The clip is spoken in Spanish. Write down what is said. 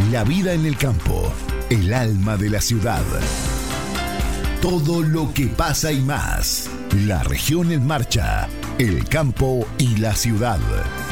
La vida en el campo, el alma de la ciudad. Todo lo que pasa y más. La región en marcha, el campo y la ciudad.